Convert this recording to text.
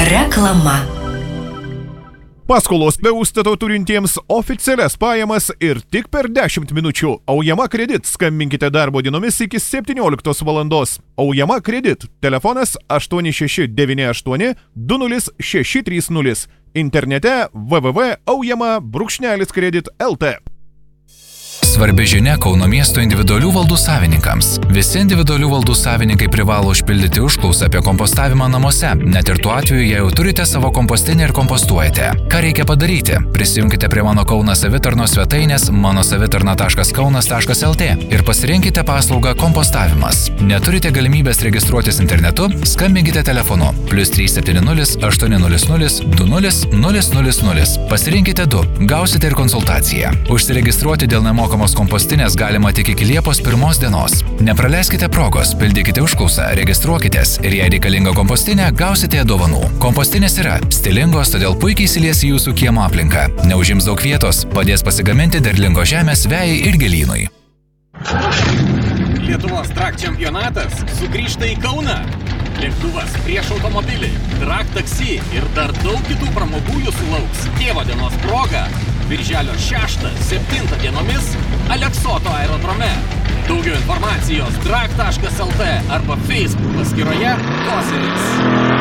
Reklama. Paskolos be užstato turintiems oficialias pajamas ir tik per 10 minučių. Aujama kredit. Skambinkite darbo dienomis iki 17 valandos. Aujama kredit. Telefonas 8698 20630. Internete www.aujama-kredit.lt. Svarbi žinia Kauno miesto individualių valdų savininkams. Visi individualių valdų savininkai privalo užpildyti užklausą apie kompostavimą namuose, net ir tuo atveju, jei jau turite savo kompostinę ir kompostuojate. Ką reikia padaryti? Prisijunkite prie mano Kauno savitarnos svetainės manosavitarna.kaunas.lt ir pasirinkite paslaugą kompostavimas. Neturite galimybės registruotis internetu? Skambinkite telefonu +370 800 20 000. Pasirinkite 2. Gausite ir konsultaciją. Užsiregistruoti dėl nemokamos kompostinės galima tik iki Liepos 1 dienos. Nepraleiskite progos, pildykite užklausą, registruokitės ir jei reikalinga kompostinė, gausite dovanų. Kompostinės yra stilingos, todėl puikiai įsilies į jūsų kiemo aplinką. Neužims daug vietos, padės pasigaminti derlingo žemės vejai ir gėlynui. Lietuvos drag čempionatas sugrįžta į Kauną. Lėktuvas prieš automobilį, drag taksi ir dar daug kitų pramogų jūsų lauks tėvo dienos proga. Birželio 6-7 dienomis Aleksoto aerodrome. Daugiau informacijos drag.lt arba Facebook paskyroje Koseris.